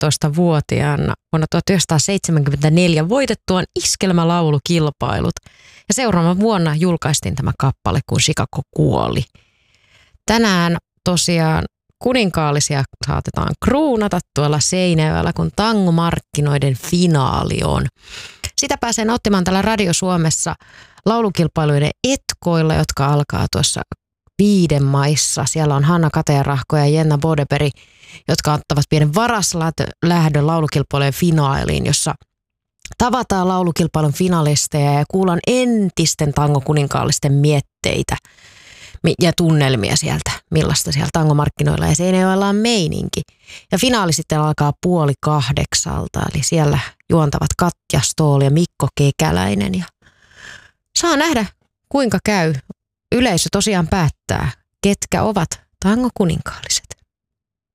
16-vuotiaana vuonna 1974 voitettuaan iskelmälaulukilpailut. Ja seuraavana vuonna julkaistiin tämä kappale, kun Chicago kuoli. Tänään tosiaan kuninkaallisia saatetaan kruunata tuolla Seinäjoella, kun tangomarkkinoiden finaali on. Sitä pääsee nauttimaan täällä Radio Suomessa laulukilpailuiden etkoilla, jotka alkaa tuossa 5 maissa. Siellä on Hanna Katerahko ja Jenna Bodeberi, jotka ottavat pienen varaslähdön laulukilpailujen finaaliin, jossa tavataan laulukilpailun finalisteja ja kuullaan entisten tangokuninkaallisten mietteitä ja tunnelmia sieltä, millaista siellä tangomarkkinoilla ja Seinäjoella on meininki. Ja finaali sitten alkaa 7:30, eli siellä juontavat Katja Stoll ja Mikko Kekäläinen. Ja saa nähdä, kuinka käy. Yleisö tosiaan päättää, ketkä ovat tangokuninkaalliset.